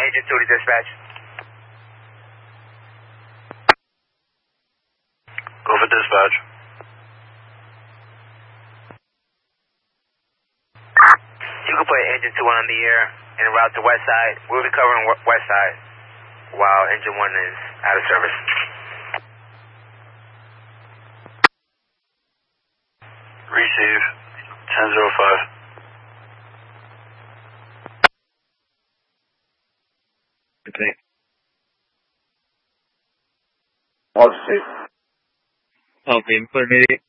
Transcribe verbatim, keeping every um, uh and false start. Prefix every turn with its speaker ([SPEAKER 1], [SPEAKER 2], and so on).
[SPEAKER 1] Agent two to dispatch.
[SPEAKER 2] Go for dispatch.
[SPEAKER 1] You can put Engine two on the air en route to west side. We'll be covering west side while Engine one is out of service.
[SPEAKER 2] Receive. ten zero five.
[SPEAKER 3] Okay.
[SPEAKER 4] Officer.
[SPEAKER 3] Okay, information.